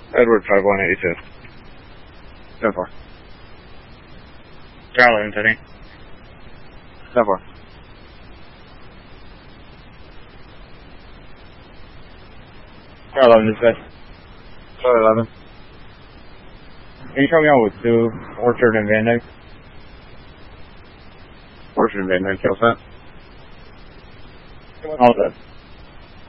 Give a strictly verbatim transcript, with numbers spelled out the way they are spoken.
Edward five one eighty-two. ten four. Charlie, Anthony. ten four. Charlie, eleven, dispatch. Charlie eleven. Can you show me out with two Orchard and Van Dyke? Orchard and Van Dyke, kill set. All set.